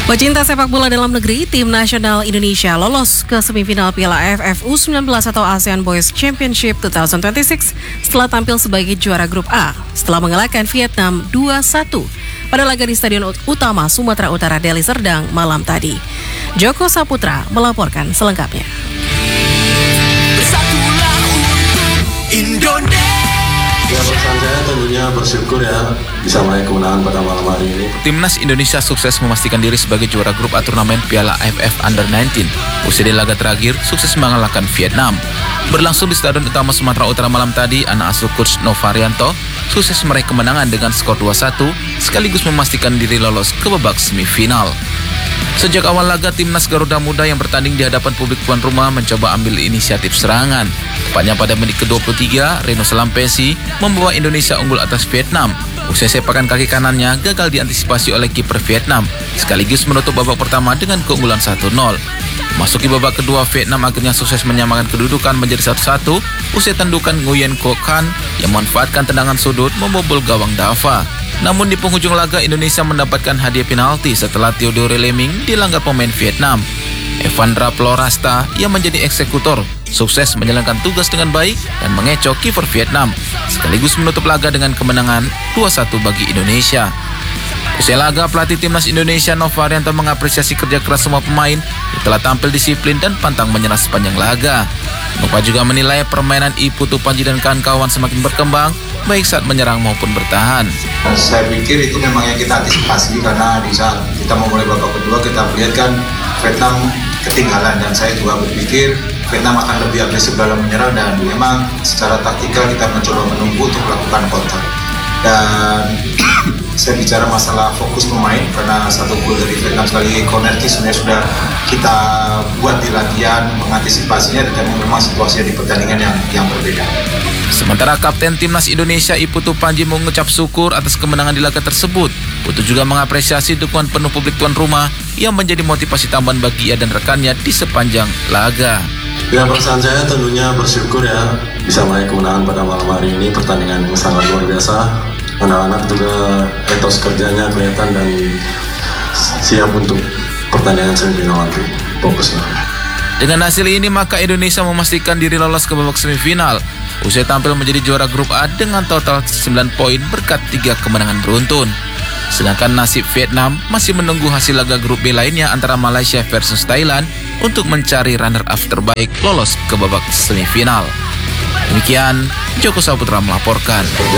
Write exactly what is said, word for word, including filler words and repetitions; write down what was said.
Pecinta sepak bola dalam negeri, tim nasional Indonesia lolos ke semifinal Piala A F F U sembilan belas atau ASEAN Boys Championship dua ribu dua puluh enam setelah tampil sebagai juara grup A setelah mengalahkan Vietnam dua satu pada laga di Stadion Utama Sumatera Utara Deli Serdang malam tadi. Joko Saputra melaporkan selengkapnya. Bersatulah untuk Indonesia. Ya, pesan saya tentunya bersyukur ya bisa meraih kemenangan pada malam hari ini. Timnas Indonesia sukses memastikan diri sebagai juara grup A turnamen Piala A F F Under sembilan belas. Usai di laga terakhir, sukses mengalahkan Vietnam. Berlangsung di Stadion Utama Sumatera Utara malam tadi, anak asuh coach Novarianto sukses meraih kemenangan dengan skor dua satu sekaligus memastikan diri lolos ke babak semifinal. Sejak awal laga, timnas Garuda Muda yang bertanding di hadapan publik tuan rumah mencoba ambil inisiatif serangan. Tepatnya pada menit ke dua puluh tiga, Reno Salampesi membawa Indonesia unggul atas Vietnam. Usai sepakan kaki kanannya gagal diantisipasi oleh kiper Vietnam, sekaligus menutup babak pertama dengan keunggulan satu nol. Masuki babak kedua, Vietnam akhirnya sukses menyamakan kedudukan menjadi satu satu usai tendukan Nguyen Co Khan yang memanfaatkan tendangan sudut membobol gawang Dava. Namun di penghujung laga, Indonesia mendapatkan hadiah penalti setelah Theodore Leming dilanggar pemain Vietnam. Evandra Florasta yang menjadi eksekutor sukses menjalankan tugas dengan baik dan mengecoh kiper Vietnam, sekaligus menutup laga dengan kemenangan dua satu bagi Indonesia. Usai laga, pelatih timnas Indonesia Novarianto mengapresiasi kerja keras semua pemain yang telah tampil disiplin dan pantang menyerah sepanjang laga. Nova juga menilai permainan I Putu Panji dan kawan-kawan semakin berkembang, baik saat menyerang maupun bertahan. Saya pikir itu memang yang kita antisipasi, karena di saat kita memulai babak kedua kita melihat kan Vietnam ketinggalan, dan saya juga berpikir Vietnam akan lebih agresif dalam menyerang, dan memang secara taktikal kita mencoba menunggu untuk melakukan counter. Dan saya bicara masalah fokus pemain, karena satu gol dari Vietnam sekali corner kick sebenarnya sudah kita buat di latihan mengantisipasinya, dan memang situasinya di pertandingan yang yang berbeda. Sementara Kapten Timnas Indonesia I Putu Panji mengucap syukur atas kemenangan di laga tersebut. Putu juga mengapresiasi dukungan penuh publik tuan rumah yang menjadi motivasi tambahan bagi ia dan rekannya di sepanjang laga. Ya, perasaan saya tentunya bersyukur ya bisa meraih kemenangan pada malam hari ini. Pertandingan yang sangat luar biasa. Anak-anak juga etos kerjanya kelihatan dan siap untuk pertandingan semifinal nanti. Fokusnya. Dengan hasil ini, maka Indonesia memastikan diri lolos ke babak semifinal. Usai tampil menjadi juara grup A dengan total sembilan poin berkat tiga kemenangan beruntun. Sedangkan nasib Vietnam masih menunggu hasil laga grup B lainnya antara Malaysia versus Thailand untuk mencari runner-up terbaik lolos ke babak semifinal. Demikian, Joko Saputra melaporkan.